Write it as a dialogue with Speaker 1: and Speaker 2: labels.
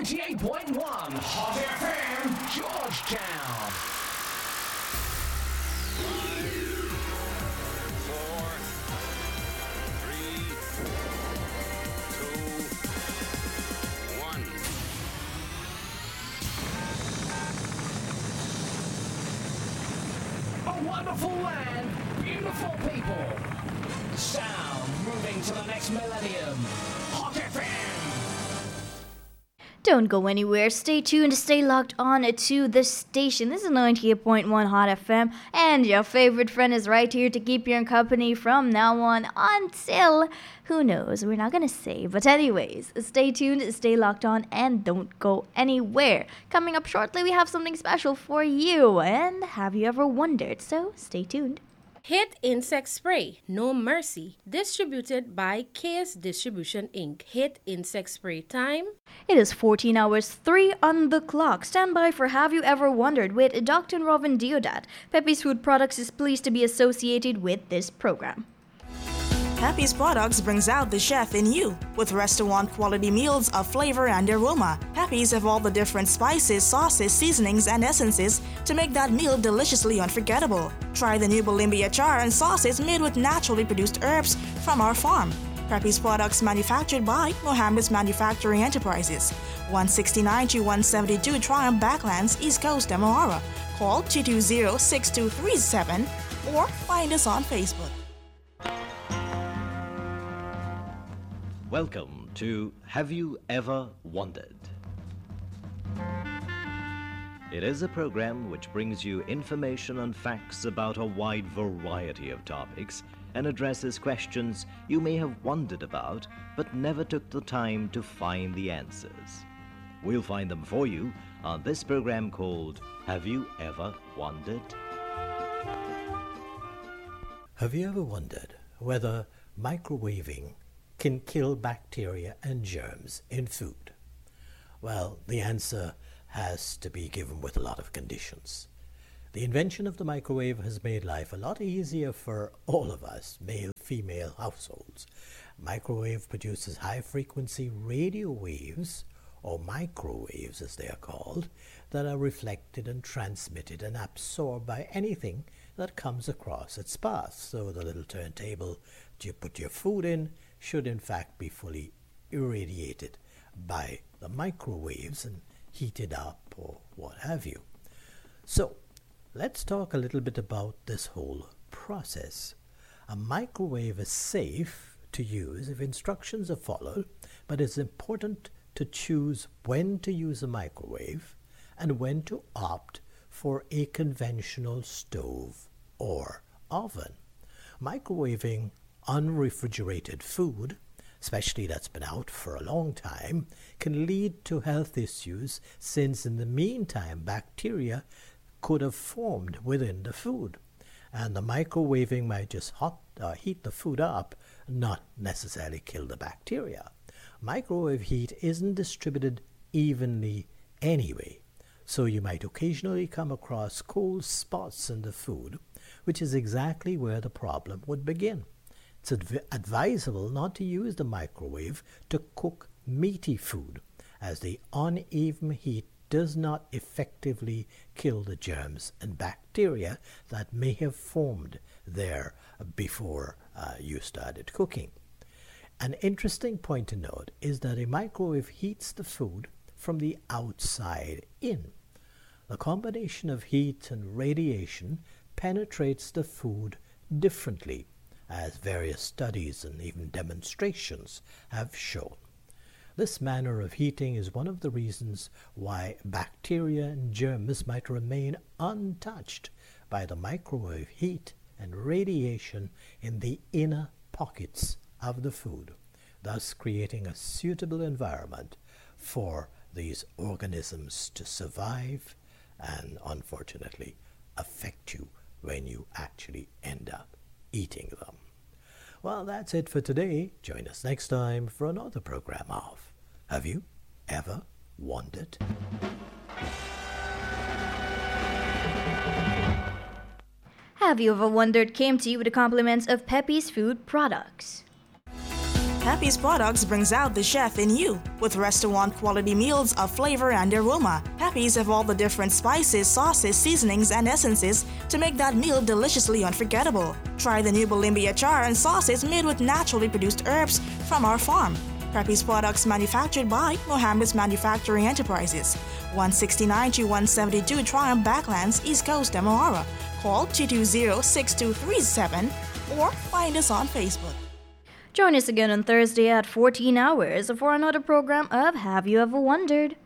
Speaker 1: 98.1 Hot FM, Georgetown.
Speaker 2: 4, 3, 2, 1.
Speaker 1: A wonderful land, beautiful people. Sound moving to the next millennium. Hot FM.
Speaker 3: Don't go anywhere. Stay tuned. Stay locked on to the station. This is 98.1 Hot FM, and your favorite friend is right here to keep you in company from now on until who knows. We're not gonna say, but anyways, stay tuned, stay locked on, and don't go anywhere. Coming up shortly, we have something special for you. And have you ever wondered? So stay tuned.
Speaker 4: Hit Insect Spray, No Mercy, distributed by KS Distribution Inc. Hit Insect Spray time.
Speaker 3: It is 14 hours 3 on the clock. Stand by for Have You Ever Wondered with Dr. Robin Diodat. Pepe's Food Products is pleased to be associated with this program.
Speaker 5: Pepe's Products brings out the chef in you with restaurant-quality meals of flavor and aroma. Pepe's have all the different spices, sauces, seasonings, and essences to make that meal deliciously unforgettable. Try the new Bolimbia char and sauces made with naturally produced herbs from our farm. Pepe's Products manufactured by Mohammed's Manufacturing Enterprises, 169 to 172 Triumph Backlands, East Coast, Demerara. Call 220-6237 or find us on Facebook.
Speaker 6: Welcome to Have You Ever Wondered? It is a program which brings you information and facts about a wide variety of topics and addresses questions you may have wondered about but never took the time to find the answers. We'll find them for you on this program called Have You Ever Wondered?
Speaker 7: Have you ever wondered whether microwaving can kill bacteria and germs in food? Well, the answer has to be given with a lot of conditions. The invention of the microwave has made life a lot easier for all of us, male, female households. Microwave produces high-frequency radio waves, or microwaves as they are called, that are reflected and transmitted and absorbed by anything that comes across its path. So the little turntable that you put your food in should in fact be fully irradiated by the microwaves and heated up or what have you. So let's talk a little bit about this whole process. A microwave is safe to use if instructions are followed, but it's important to choose when to use a microwave and when to opt for a conventional stove or oven. Microwaving unrefrigerated food, especially that's been out for a long time, can lead to health issues since in the meantime bacteria could have formed within the food. And the microwaving might just heat the food up, not necessarily kill the bacteria. Microwave heat isn't distributed evenly anyway, so you might occasionally come across cold spots in the food, which is exactly where the problem would begin. It's advisable not to use the microwave to cook meaty food, as the uneven heat does not effectively kill the germs and bacteria that may have formed there before you started cooking. An interesting point to note is that a microwave heats the food from the outside in. The combination of heat and radiation penetrates the food differently, as various studies and even demonstrations have shown. This manner of heating is one of the reasons why bacteria and germs might remain untouched by the microwave heat and radiation in the inner pockets of the food, thus creating a suitable environment for these organisms to survive and, unfortunately, affect you when you actually end up eating them. Well, that's it for today. Join us next time for another program of Have You Ever Wondered?
Speaker 3: Have You Ever Wondered came to you with the compliments of Pepe's Food Products.
Speaker 5: Happy's Products brings out the chef in you with restaurant quality meals of flavor and aroma. Happy's have all the different spices, sauces, seasonings, and essences to make that meal deliciously unforgettable. Try the new Bolimbia achar and sauces made with naturally produced herbs from our farm. Happy's Products manufactured by Mohammed's Manufacturing Enterprises, 169 to 172 Triumph Backlands, East Coast, Demerara. Call 220-6237 or find us on Facebook.
Speaker 3: Join us again on Thursday at 14 hours for another program of Have You Ever Wondered?